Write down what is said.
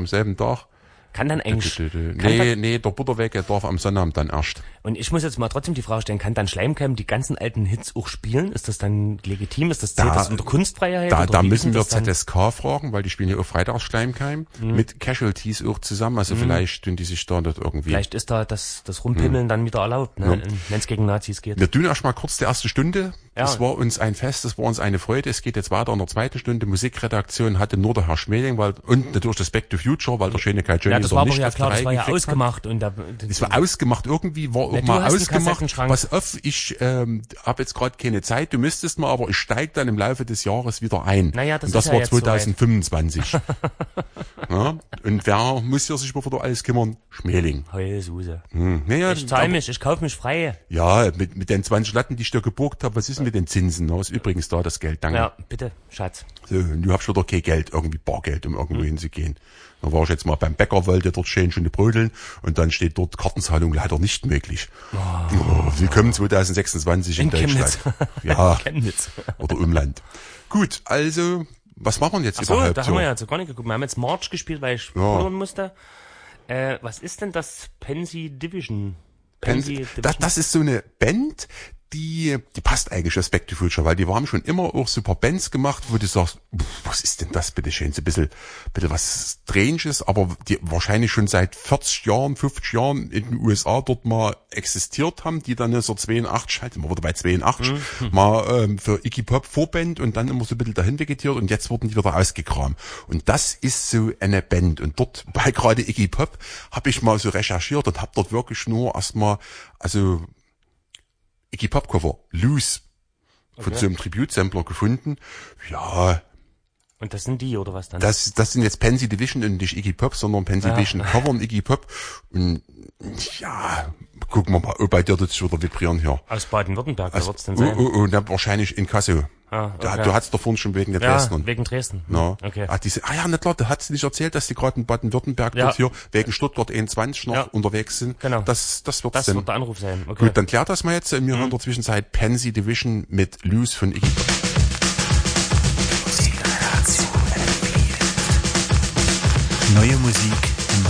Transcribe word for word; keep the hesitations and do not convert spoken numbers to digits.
am selben Tag. Kann dann eigentlich... Dö, dö, dö. Kann Nee, dann, nee, der Butterwege darf am Sonnabend dann erst. und ich muss jetzt mal trotzdem die Frage stellen, kann dann Schleimkeim die ganzen alten Hits auch spielen? Ist das dann legitim? Ist das, zählt Da- das unter Kunstfreiheit? Da, oder da wie müssen ist wir das dann? Z S K fragen, weil die spielen ja auch Freitags Schleimkeim Mhm. mit Casualties auch zusammen. Also vielleicht tun die sich da dort irgendwie... Vielleicht ist da das, das Rumpimmeln dann wieder erlaubt, ne? Ja. Wenn es gegen Nazis geht. Wir tun erst mal kurz die erste Stunde. Das Ja. war uns ein Fest, das war uns eine Freude. Es geht jetzt weiter in der zweiten Stunde. Musikredaktion hatte nur der Herr Schmeling, weil, und natürlich das Back to Future, weil der schöne Kai Johnny Ja, das so war aber nicht ja auf die klar, das Reihe war ja gekriegt hat. ausgemacht. Und da, Es war ausgemacht, irgendwie war auch Na, du mal hast einen ausgemacht. Kassettenschrank. Pass auf, ich ähm, habe jetzt gerade keine Zeit, du müsstest mal, aber ich steige dann im Laufe des Jahres wieder ein. Naja, das und das ist ja war jetzt soweit. zwanzig fünfundzwanzig. Ja, und wer muss hier sich wieder alles kümmern? Schmeling. Heul, Suse. Hm. Naja, Ich zahle aber- mich, ich kauf mich frei. Ja, mit, mit den zwanzig Latten, die ich dir geborgt habe, was ist denn mit den Zinsen? Da ist übrigens da das Geld, danke. Ja, bitte, Schatz. So, und du hast wieder kein Geld, irgendwie Bargeld, um irgendwo hinzugehen. Da war ich jetzt mal beim Bäcker, wollte dort schön schöne Brödeln und dann steht dort Kartenzahlung leider nicht möglich. Oh, willkommen zwanzig sechsundzwanzig in, In Deutschland. Chemnitz. Ja, Chemnitz. oder Umland. Gut, also, was machen wir jetzt Ach so, überhaupt da so? haben wir ja so gar nicht geguckt. Wir haben jetzt March gespielt, weil ich Ja. verloren musste. Äh, was ist denn das Pansy Division? Pansy, Division? das, das ist so eine Band, die, die passt eigentlich als Back to Future, weil die haben schon immer auch super Bands gemacht, wo du sagst, pff, was ist denn das bitte schön, so ein bisschen, bisschen was Stranges, aber die wahrscheinlich schon seit vierzig Jahren, fünfzig Jahren in den U S A dort mal existiert haben, die dann so zweiundachtzig, halt immer wieder bei zweiundachtzig, Mhm. mal ähm, für Iggy Pop Vorband und dann immer so ein bisschen dahin vegetiert und jetzt wurden die wieder ausgekramt. Und das ist so eine Band. Und dort bei gerade Iggy Pop habe ich mal so recherchiert und habe dort wirklich nur erstmal, also Iggy Pop Cover, Loose, von Okay. so einem Tribute-Sampler gefunden. Ja, Und das sind die, oder was dann? das, das sind jetzt Pansy Division und nicht Iggy Pop, sondern Pansy Ja. Division Cover und Iggy Pop. Und ja, gucken wir mal, ob bei dir das wieder vibrieren hier. Aus Baden-Württemberg, wer Also, wird's denn oh, sein? oh, oh, na, wahrscheinlich in Kassel. Ah, Da, okay. du hattest doch vorhin schon wegen der Ja, Dresdner. wegen Dresden. Hm, No. Okay. Ah, diese, ah ja, na klar, da hat sie nicht erzählt, dass die gerade in Baden-Württemberg Ja. dort hier wegen Stuttgart einundzwanzig noch Ja. unterwegs sind. Genau. Das, das wird's Das denn. wird der Anruf sein. Okay. Gut, dann klärt das mal jetzt. Wir hören in der Zwischenzeit Pansy Division mit Loose von Iggy Pop. Neue Musik